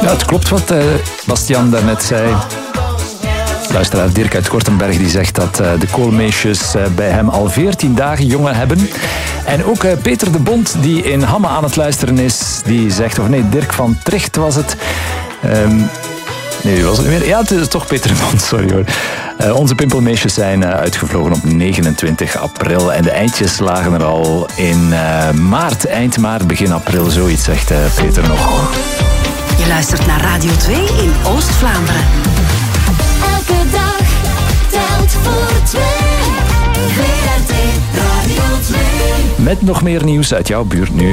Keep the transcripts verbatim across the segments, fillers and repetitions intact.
Ja, het klopt wat uh, Bastiaan daarnet zei. Luisteraar Dirk uit Kortenberg die zegt dat uh, de koolmeisjes uh, bij hem al veertien dagen jongen hebben. En ook uh, Peter de Bond, die in Hamme aan het luisteren is, die zegt, of nee, Dirk van Tricht was het. Um, nee, wie was het niet meer? Ja, het is toch Peter de Bond, sorry hoor. Uh, onze pimpelmeisjes zijn uh, uitgevlogen op negenentwintig april en de eindjes lagen er al in uh, maart, eind maart, begin april, zoiets zegt uh, Peter nog. Je luistert naar Radio twee in Oost-Vlaanderen. Elke dag telt voor twee. V R T Radio twee. Met nog meer nieuws uit jouw buurt nu.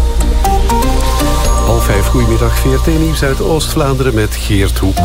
Half vijf, goedemiddag. V R T-nieuws uit Oost-Vlaanderen met Geert Hoek.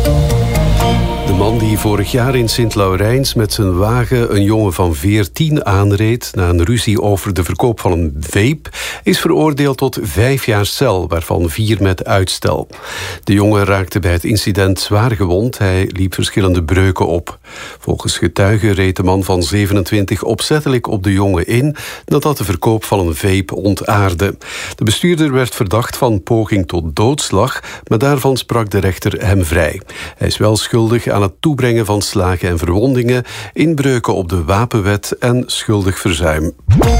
De man die vorig jaar in Sint-Laurijns met zijn wagen een jongen van veertien aanreed na een ruzie over de verkoop van een vape, is veroordeeld tot vijf jaar cel, waarvan vier met uitstel. De jongen raakte bij het incident zwaar gewond. Hij liep verschillende breuken op. Volgens getuigen reed de man van zevenentwintig opzettelijk op de jongen in nadat de verkoop van een vape ontaarde. De bestuurder werd verdacht van poging tot doodslag, maar daarvan sprak de rechter hem vrij. Hij is wel schuldig aan het toebrengen van slagen en verwondingen, inbreuken op de wapenwet en schuldig verzuim.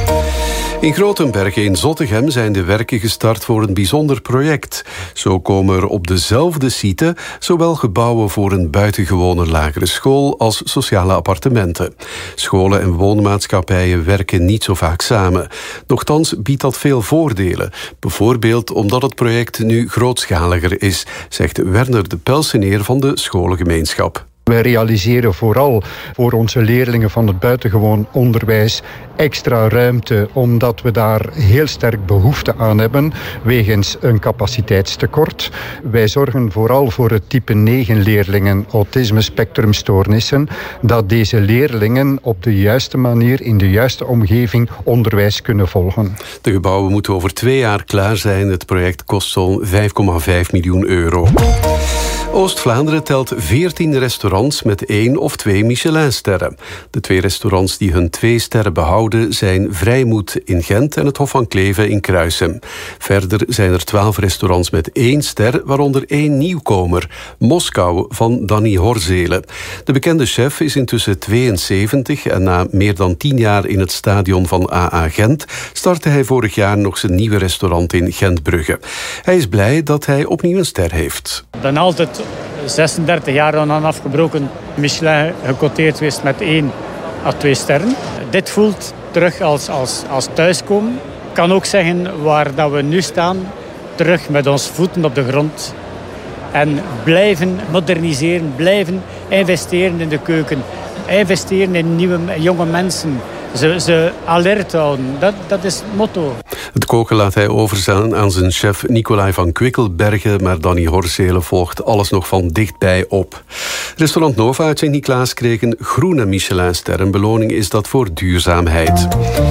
In Grotenbergen in Zottegem zijn de werken gestart voor een bijzonder project. Zo komen er op dezelfde site zowel gebouwen voor een buitengewone lagere school als sociale appartementen. Scholen en woonmaatschappijen werken niet zo vaak samen. Nochtans biedt dat veel voordelen. Bijvoorbeeld omdat het project nu grootschaliger is, zegt Werner de Pelseneer van de scholengemeenschap. Wij realiseren vooral voor onze leerlingen van het buitengewoon onderwijs extra ruimte, omdat we daar heel sterk behoefte aan hebben, wegens een capaciteitstekort. Wij zorgen vooral voor het type negen leerlingen, autisme-spectrumstoornissen, dat deze leerlingen op de juiste manier, in de juiste omgeving, onderwijs kunnen volgen. De gebouwen moeten over twee jaar klaar zijn. Het project kost zo'n vijf komma vijf miljoen euro. Oost-Vlaanderen telt veertien restaurants met één of twee Michelinsterren. De twee restaurants die hun twee sterren behouden zijn Vrijmoed in Gent en het Hof van Kleve in Kruisem. Verder zijn er twaalf restaurants met één ster, waaronder één nieuwkomer, Moskou van Danny Horzele. De bekende chef is intussen tweeënzeventig en na meer dan tien jaar in het stadion van A A Gent startte hij vorig jaar nog zijn nieuwe restaurant in Gentbrugge. Hij is blij dat hij opnieuw een ster heeft. Ik ben altijd zesendertig jaar aan afgebroken Michelin gecoteerd geweest met één à twee sterren. Dit voelt terug als, als, als thuiskomen. Ik kan ook zeggen waar dat we nu staan, terug met onze voeten op de grond. En blijven moderniseren, blijven investeren in de keuken. Investeren in nieuwe, jonge mensen. Ze, ze alert houden, dat, dat is het motto. Het koken laat hij overstaan aan zijn chef Nicolai van Kwikkelbergen, maar Danny Horzele volgt alles nog van dichtbij op. Restaurant Nova uit Sint-Niklaas kreeg een groene Michelinster. Een beloning is dat voor duurzaamheid.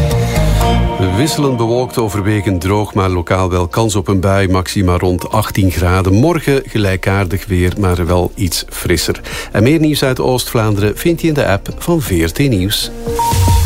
Wisselend bewolkt, overwegend droog, maar lokaal wel kans op een bui. Maxima rond achttien graden. Morgen gelijkaardig weer, maar wel iets frisser. En meer nieuws uit Oost-Vlaanderen vindt je in de app van V R T Nieuws.